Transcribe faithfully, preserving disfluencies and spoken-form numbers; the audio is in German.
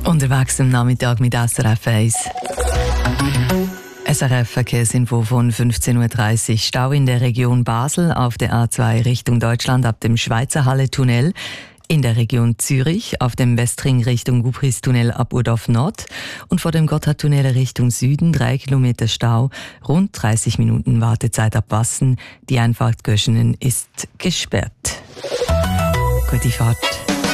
Unterwegs am Nachmittag mit S R F eins. S R F-Verkehrsinfo von fünfzehn Uhr dreißig. Stau in der Region Basel auf der A zwei Richtung Deutschland ab dem Schweizerhalle-Tunnel. In der Region Zürich auf dem Westring Richtung Gubris-Tunnel ab Urdorf Nord. Und vor dem Gotthardtunnel Richtung Süden drei Kilometer Stau, rund dreißig Minuten Wartezeit ab Wassen. Die Einfahrt Göschenen ist gesperrt. Gute Fahrt.